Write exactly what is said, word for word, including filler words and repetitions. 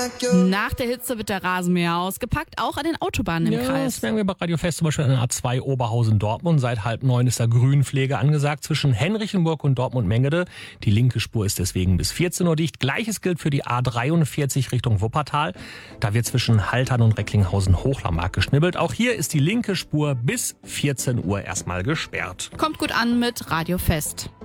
Nach der Hitze wird der Rasenmäher ausgepackt, auch an den Autobahnen im Ja, Kreis. das merken wir bei Radio Fest zum Beispiel an der A zwei Oberhausen-Dortmund. Seit halb neun ist da Grünpflege angesagt zwischen Henrichenburg und Dortmund-Mengede. Die linke Spur ist deswegen bis vierzehn Uhr dicht. Gleiches gilt für die A dreiundvierzig Richtung Wuppertal. Da wird zwischen Haltern und Recklinghausen-Hochlermark geschnibbelt. Auch hier ist die linke Spur bis vierzehn Uhr erstmal gesperrt. Kommt gut an mit Radio Fest.